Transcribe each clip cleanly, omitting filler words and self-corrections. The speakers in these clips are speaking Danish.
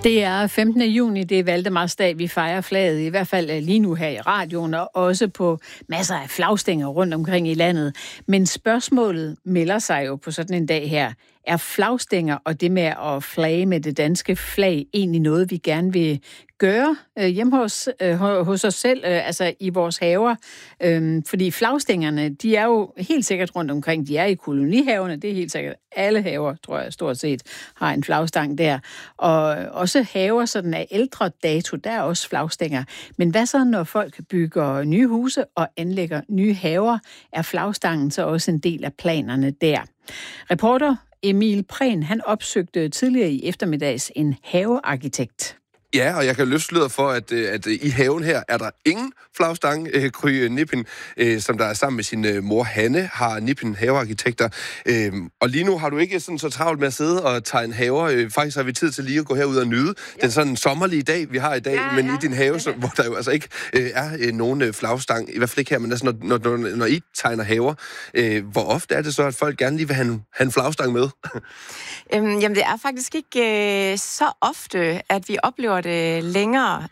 Det er 15. juni, det er Valdemarsdag, vi fejrer flaget, i hvert fald lige nu her i radioen, og også på masser af flagstænger rundt omkring i landet. Men spørgsmålet melder sig jo på sådan en dag her. Er flagstænger og det med at flage med det danske flag egentlig noget, vi gerne vil gøre hjemme hos os selv, altså i vores haver? Fordi flagstængerne, de er jo helt sikkert rundt omkring. De er i kolonihaverne, det er helt sikkert alle haver, tror jeg stort set, har en flagstang der. Og også haver sådan af ældre dato, der er også flagstænger. Men hvad så, når folk bygger nye huse og anlægger nye haver? Er flagstangen så også en del af planerne der? Reporter Emil Prehn, han opsøgte tidligere i eftermiddags en havearkitekt. Ja, og jeg kan løfte sløret for, at i haven her er der ingen flagstang. Kry Nippin, som der er sammen med sin mor Hanne, har Nippin havearkitekter. Og lige nu har du ikke sådan så travlt med at sidde og tegne haver. Faktisk har vi tid til lige at gå herud og nyde den sådan sommerlige dag, vi har i dag. Men i din have, hvor der jo altså ikke er nogen flagstang, i hvert fald ikke her, men altså, når I tegner haver, hvor ofte er det så, at folk gerne lige vil have en flagstang med? Jamen, det er faktisk ikke så ofte, at vi oplever det længere.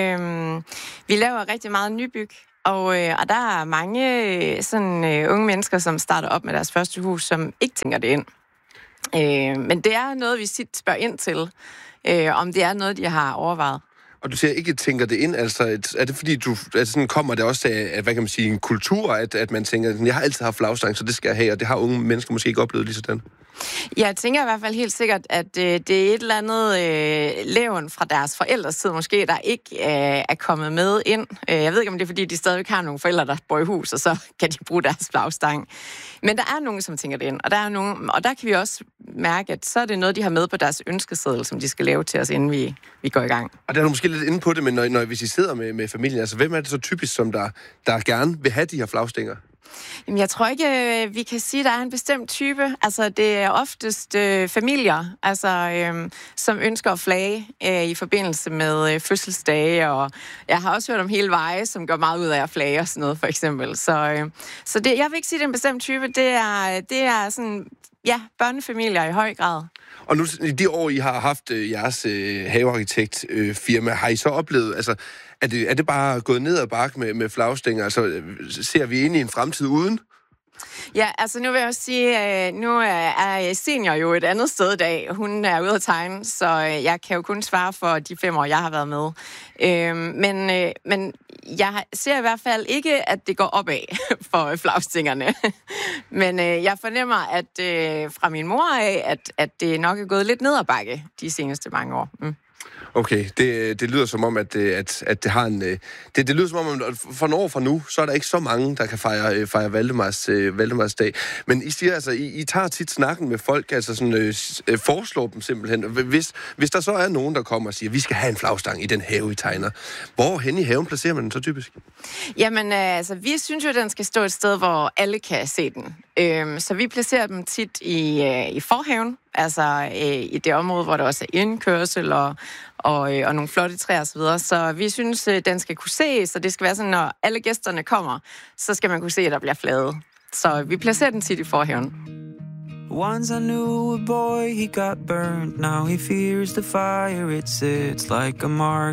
Vi laver rigtig meget nybyg, og der er mange sådan, unge mennesker, som starter op med deres første hus, som ikke tænker det ind. Men det er noget, vi tit spørger ind til, om det er noget, de har overvejet. Og du siger ikke tænker det ind, altså er det fordi, sådan kommer det også af, hvad kan man sige, en kultur, at man tænker, jeg har altid haft flagstang, så det skal jeg have, og det har unge mennesker måske ikke oplevet lige sådan? Jeg tænker i hvert fald helt sikkert, at det er et eller andet levn fra deres forældres tid måske, der ikke er kommet med ind. Jeg ved ikke, om det er, fordi de stadigvæk har nogle forældre, der bor i hus, og så kan de bruge deres flagstang. Men der er nogen, som tænker det ind, og der kan vi også mærke, at så er det noget, de har med på deres ønskeseddel, som de skal lave til os, inden vi går i gang. Og der er du måske lidt inde på det, men hvis I sidder med familien, altså hvem er det så typisk, som der gerne vil have de her flagstænger? Jamen, jeg tror ikke, vi kan sige, at der er en bestemt type. Altså, det er oftest familier, som ønsker at flage i forbindelse med fødselsdage, og jeg har også hørt om hele veje, som går meget ud af at flage og sådan noget, for eksempel. Så det, jeg vil ikke sige, at det er en bestemt type. Det er sådan, ja, børnefamilier i høj grad. Og nu, i de år, I har haft jeres havearkitektfirma, har I så oplevet, altså, er det bare gået ned ad bakke med flagstænger? Altså, ser vi ind i en fremtid uden? Ja, altså nu vil jeg også sige, nu er senior jo et andet sted i dag. Hun er ude at tegne, så jeg kan jo kun svare for de 5 år, jeg har været med. Men jeg ser i hvert fald ikke, at det går opad for flagstængerne. Men jeg fornemmer, at fra min mor af, at det nok er gået lidt ned ad bakke de seneste mange år. Okay, det lyder som om, at det har en... Det lyder som om, at for nogle år fra nu, så er der ikke så mange, der kan fejre Valdemarsdag. Men I siger altså, I tager tit snakken med folk, altså sådan foreslår dem simpelthen. Hvis der så er nogen, der kommer og siger, vi skal have en flagstang i den have, I tegner. Hvor hen i haven placerer man den så typisk? Jamen, altså, vi synes jo, at den skal stå et sted, hvor alle kan se den. Så vi placerer dem tit i forhaven, altså i det område, hvor der også er indkørsel og nogle flotte træer og så videre. Så vi synes, den skal kunne ses, og det skal være sådan, når alle gæsterne kommer, så skal man kunne se, at der bliver flaget. Så vi placerer den tit i forhaven. Once I knew a boy, he got burned. Now he fears the fire. It sits like a mark